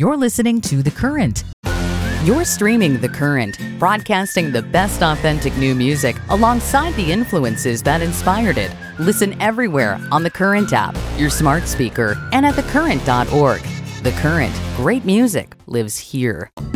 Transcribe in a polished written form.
You're listening to The Current. You're streaming The Current, broadcasting the best authentic new music alongside the influences that inspired it. Listen everywhere on the Current app, your smart speaker, and at thecurrent.org. The Current, great music lives here.